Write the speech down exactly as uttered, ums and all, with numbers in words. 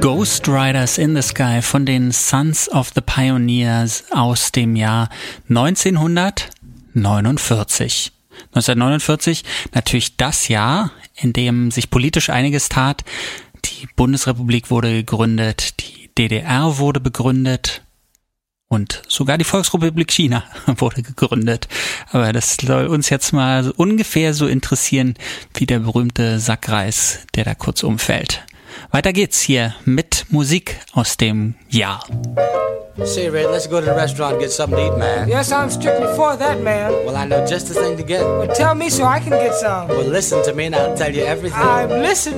Ghost Riders in the Sky von den Sons of the Pioneers aus dem Jahr neunzehnhundertneunundvierzig. neunzehnhundertneunundvierzig, natürlich das Jahr, in dem sich politisch einiges tat. Die Bundesrepublik wurde gegründet, die D D R wurde begründet und sogar die Volksrepublik China wurde gegründet. Aber das soll uns jetzt mal ungefähr so interessieren wie der berühmte Sack Reis, der da kurz umfällt. Weiter geht's hier mit Musik aus dem Jahr. Say, Red, let's go to the restaurant and get something to eat, man. Yes, I'm strictly for that, man. Well, I know just the thing to get. Well, tell me so I can get some. Well, listen to me and I'll tell you everything. I'm listening.